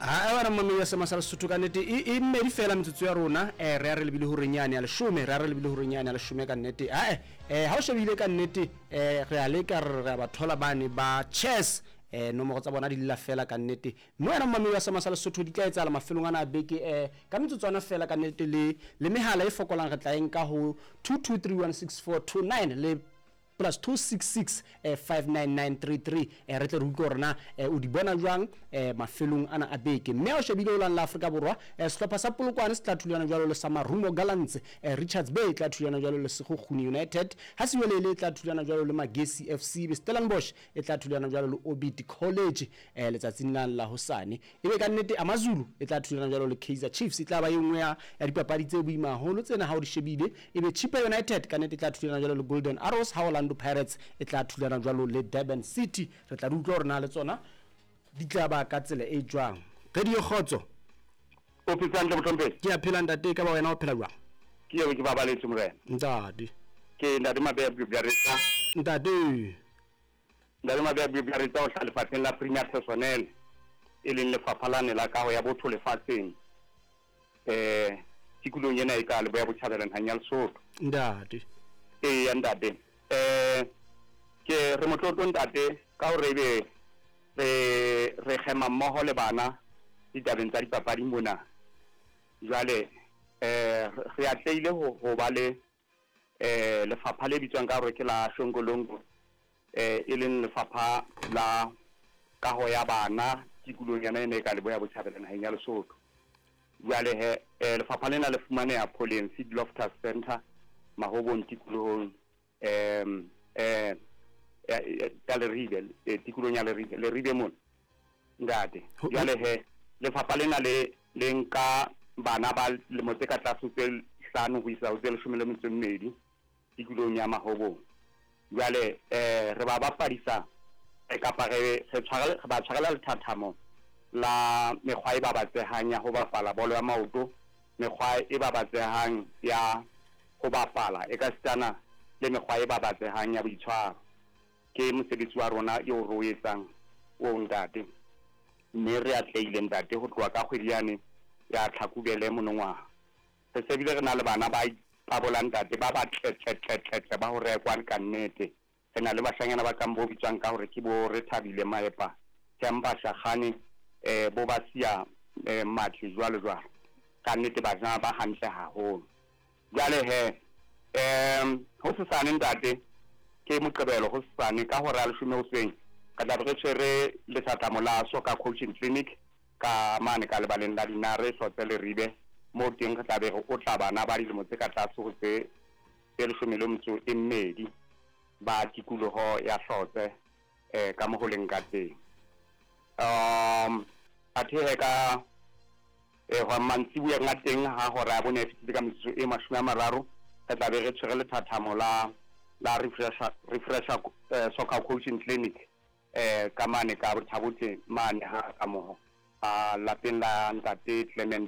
ha wa mama ya sama sa Lesotho ka nnete e mmedi fela metsotso ya rona re a re lebile ho renyane ya 10 re a re lebile ho renyane ya 10 ka nnete ha o shebile ka nnete re a le ka re ba thola bane ba chess nomoro tsa bona di la fela ka nnete no era mama ya sama sa Lesotho di tla etsa la mafelong ana beke ka metsotswana fela ka nnete le mehala e fokolang re tla enka ho 22316429 le plus 266 59933 re tle re utlwa rena o di bona jwang mafelong ana a beke mme o shebile o la Afrika Borwa sehlopha sa Polokwane se tla thulana jwalo le sa Marumo Gallants Richards Bay tla thulana jwalo le Sekhukhune United ha Siwelele tla thulana jwalo le Magesi FC Stellenbosch e tla thulana jwalo le Obiti College letsatsing la hosane ebe ka nnete AmaZulu e tla thulana jwalo le Kaizer Chiefs e tla ba engwe ya dipapadi tse boima haholo tsena ha o di shebile ebe Chippa United ka nnete e tla thulana jwalo le Golden Arrows ha Orlando Pirates e tla thulana jwalo le Durban City re tla utlwa rena le tsona di tla ba ka tsela e jwang Radio Khotso o pitsantle Mthombe ke a phela ntate ka ba wena o phela jwang ke ye ke babaletse morena ntate ke nda di mabe biblia reta ntate nda di mabe biblia reta o hla lefatsheng la Premier Personnel e leng lefapha la ne la kaho ya botho lefatsheng tikulong ena e ka le boya botjhabela hanya Lesotho ntate ya ntate ke re motlotlo ntate ka hore be re khema mmoho le bana ditabeng tsa dipapadi mona jwale re atleile ho ba le lefapha le bitswang ka hore ke la Shongolongo e leng lefapha la kaho ya bana tikulong yana ene ka le boya botjhabela naheng ya Lesotho jwale lefapha lena le fumaneha Pauline Seed Loftus Center Mahobong tikulong ya Leribe tikulong ya Leribe mon ngate jwale lefapha lena le nka bana ba le motse ka tlase tse 5 ho isa ho tse 12 tikulong ya Mahobong jwale re ba bapadisa kapa re ba tshwarela lethathamo la mekgwa e ba batsehang ya ho bapala bolo ya maoto mekgwa e ba batsehang ya ho bapala e ka sitana le mekgwa e ba batsehang ya boitshwaro ke mosebetsi wa rona eo ro etsang o ntate mme re atleile ntate ho tloa ka kgwedi yane ya Tlhakubele monongwaha re sebile re na le bana ba ipabolang ntate ba ba tletse ba ho rekwa ka nnete re na le bashanyana ba kambo bitswang ka hore ke bo re Thabile Maepa Themba Shagane bo ba siya matli jwalo ka nnete ba jana ba hantle haholo jwale ho se sane ntate ke Moqebelo ho sane ka hore a le 10 hoseng ka tla re tshwere le tsatlamo la Soccer Coaching Clinic ka mane ka lebaleng la Dinare Hlotse Leribe mo teng ka tlabe o tla bana ba dilemo tse ka tlase ho tse 12 ba tikoloho ya Hlotse ka mo ho leng ka teng athe ka ho mantsibu ya ngateng ha hora bone e fitile ka metso e 30 ka tlabe re tshwere le thathamo la refresher Soccer Coaching Clinic ka mane ka bothabotse mane ha ka mo lapeng la ntate Clement